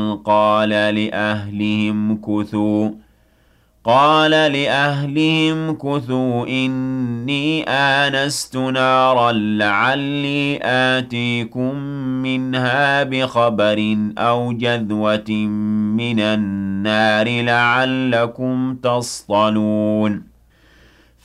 قال لأهلهم كثوا إني آنست نارا لعلي آتيكم منها بخبر أو جذوة من النار لعلكم تصطلون